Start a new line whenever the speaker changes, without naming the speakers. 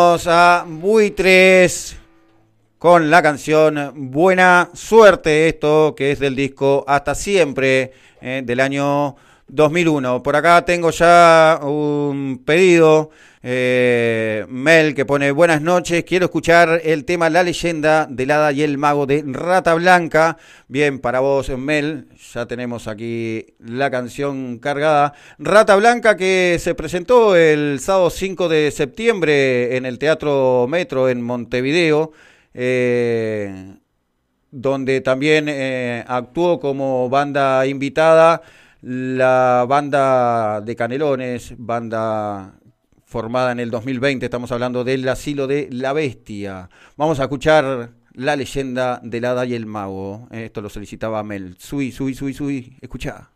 Vamos a Buitres con la canción Buena Suerte, esto que es del disco Hasta Siempre, del año 2001. Por acá tengo ya un pedido, Mel, que pone buenas noches, quiero escuchar el tema La Leyenda del Hada y el Mago de Rata Blanca. Bien, para vos, Mel, ya tenemos aquí la canción cargada. Rata Blanca, que se presentó el sábado 5 de septiembre en el Teatro Metro en Montevideo, donde también actuó como banda invitada la banda de Canelones, banda formada en el 2020, estamos hablando del Asilo de la Bestia. Vamos a escuchar La Leyenda del Hada y el Mago. Esto lo solicitaba Mel. Sui, escuchá.